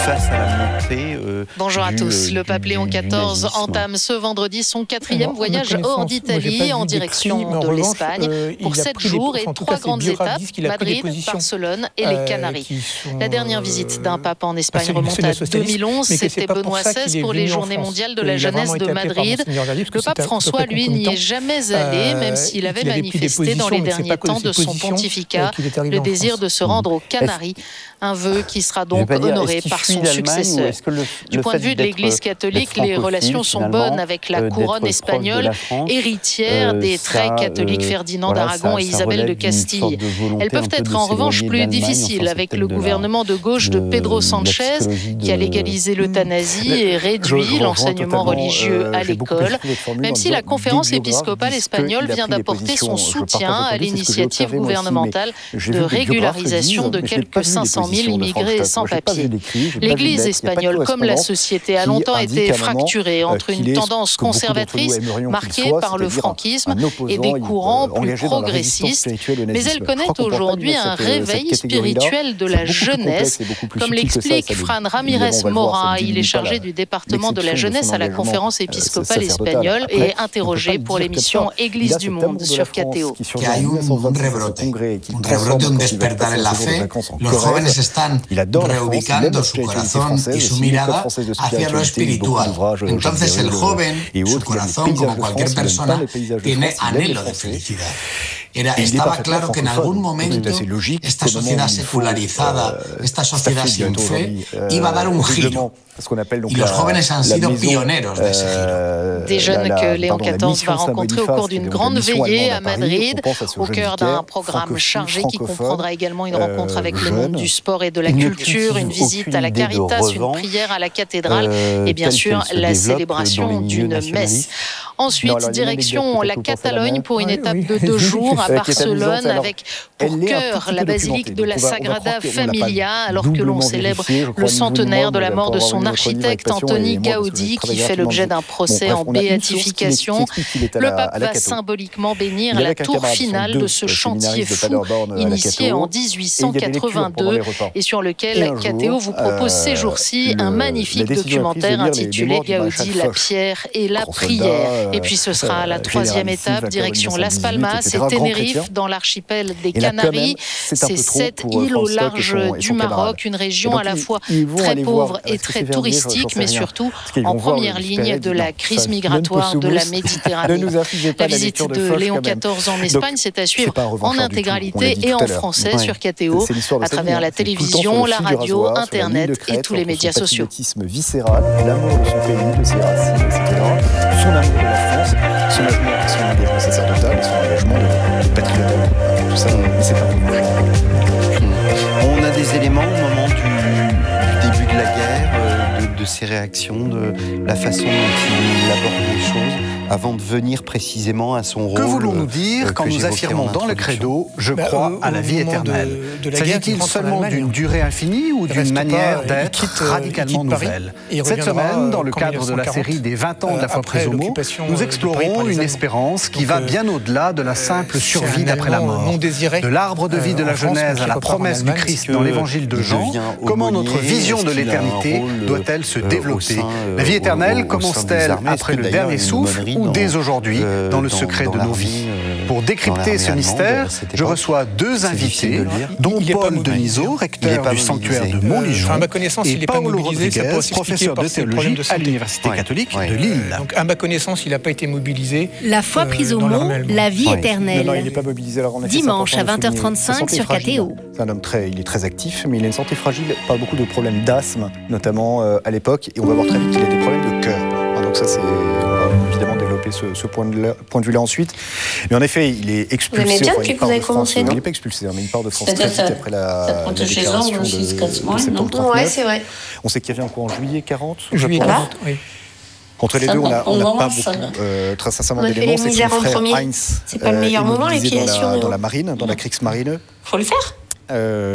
face à la montée. Bonjour à tous. Le pape Léon XIV entame ce vendredi son 4e voyage hors d'Italie en direction de l'Espagne pour 7 jours et 3 grandes étapes, Madrid, Barcelone et les Canaries. La dernière visite d'un pape en Espagne remonte à 2011. C'était Benoît XVI pour les Journées mondiales de la jeunesse de Madrid. Le pape François, lui, n'y est jamais allé, même s'il avait manifesté dans les derniers temps de son pontificat le désir de se rendre aux Canaries. Un vœu qui sera donc honoré par son successeur. Du point de vue de l'Église catholique, les relations sont bonnes avec la couronne espagnole, héritière des très catholiques Ferdinand d'Aragon et Isabelle de Castille. Elles peuvent être en revanche plus difficiles avec le gouvernement de gauche de Pedro Sánchez, qui a légalisé l'euthanasie et réduit l'enseignement religieux à l'école, même si la conférence épiscopale espagnole vient d'apporter son soutien à l'initiative gouvernementale de régularisation de quelques 500 000 immigrés sans papier. L'Église espagnole, comme la société, a longtemps été fracturée entre une tendance conservatrice marquée par le franquisme et des courants plus progressistes, mais elle connaît aujourd'hui un réveil spirituel de la jeunesse, comme l'explique Fran Ramirez Mora. Il est chargé du département de la jeunesse à la conférence épiscopale espagnole et interrogé pour l'émission Église du Monde sur KTO. Que hay un rebrote, un despertar en la fe. Los jóvenes están reubicando su corazón y su mirada hacia lo espiritual. Entonces el joven, su corazón, como cualquier persona, tiene anhelo de felicidad. Estaba claro que en algún momento esta sociedad secularizada, esta sociedad sin fe, iba a dar un giro. Y los jóvenes han sido pioneros de ese giro. Des jeunes que Léon XIV va rencontrer au cours d'une grande veillée à Madrid, au cœur d'un programme chargé qui comprendra également une rencontre avec le monde du sport et de la culture, une visite à la Caritas, une prière à la cathédrale et bien sûr la célébration d'une messe. Ensuite, direction la Catalogne pour une étape de 2 jours à Barcelone avec pour cœur la basilique de la Sagrada Familia, alors que l'on célèbre le centenaire de la mort de son architecte Antoni Gaudi qui fait l'objet d'un procès en béatification. Le pape va symboliquement bénir la tour finale de ce chantier fou initié en 1882 et sur lequel KTO vous propose ces jours-ci un magnifique documentaire intitulé Gaudi, la pierre et la prière. Et puis ce sera la 3e étape, direction Las Palmas et Tenerife dans l'archipel des Canaries. C'est 7 îles au large du Maroc, une région à la fois très pauvre et très touristique, mais surtout en première ligne de la crise migratoire de la Méditerranée. La visite de Léon XIV en Espagne, c'est à suivre en intégralité et en français sur KTO, à travers la télévision, la radio, Internet et tous les médias sociaux. Viscéral, l'amour de son pays, de ses racines, etc. Son amour de la France, son engagement sacerdotal et son engagement de patriote. Tout ça, c'est un peu. On a des éléments au moment du début de la guerre, de ses réactions, de la façon dont il aborde les choses, avant de venir précisément à son rôle. Que voulons-nous dire quand nous affirmons dans le credo « Je crois à la vie éternelle » S'agit-il seulement d'une durée infinie ou d'une manière d'être radicalement nouvelle? Cette semaine, dans le cadre de la série des 20 ans de la foi prise au mot, nous explorons une espérance qui va bien au-delà de la simple survie d'après la mort. De l'arbre de vie de la Genèse à la promesse du Christ dans l'évangile de Jean, comment notre vision de l'éternité doit-elle se développer? La vie éternelle commence-t-elle après le dernier souffle ou dès aujourd'hui, dans le secret de nos vies? Pour décrypter ce mystère, je reçois 2 invités, dont Paul Denisot, recteur du sanctuaire de Montligeon, et Paolo Rodriguez, professeur de théologie à l'Université catholique de Lille. Donc, à ma connaissance, il n'a pas été mobilisé. La foi prise au mot, la vie éternelle. Non, il n'est pas mobilisé. Alors, en effet, Dimanche à 20h35 sur KTO. C'est un homme il est très actif, mais il a une santé fragile, pas beaucoup de problèmes d'asthme, notamment à l'époque, et on va voir très vite qu'il a des problèmes de cœur. Donc ça, on va évidemment développer ce point de vue-là ensuite. Mais en effet, il est expulsé. Vous aimez bien depuis que vous avez commencé, non? Il n'est pas expulsé, mais il part de France très vite après la déclaration de septembre 39. Ouais, c'est vrai. On sait qu'il y avait en quoi, en juillet 40? Juillet 40, oui. Entre les deux, on n'a pas beaucoup, très sincèrement, d'éléments. C'est que son frère Heinz c'est pas le meilleur moment, l'épilation. Dans la marine, dans la Kriegsmarine. Faut le faire.